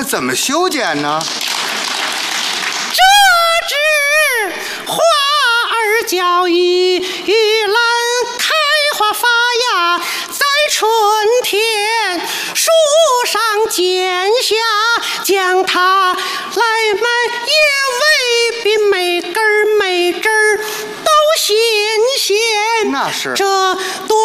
怎么修剪呢？ 这枝花儿叫玉兰开花发芽，在春天树上剪下，将它来卖也未必每根儿每枝儿都新鲜。 那是这多